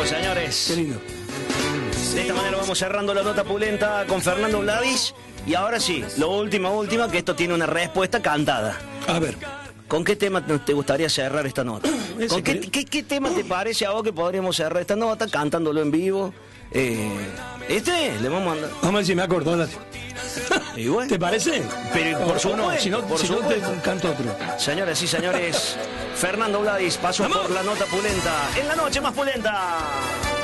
señores. Qué lindo. De esta manera vamos cerrando la nota pulenta con Fernando Vladis. Y ahora sí, lo última, que esto tiene una respuesta cantada. A ver. ¿Con qué tema te gustaría cerrar esta nota? ¿Con qué tema te parece a vos que podríamos cerrar esta nota cantándolo en vivo? Le vamos a mandar. Vamos a ver si me acuerdo. Y bueno, ¿Te parece? Pero por supuesto, si no te canto otro. Señoras y señores, Fernando Vladis pasó por la nota pulenta en la noche más pulenta.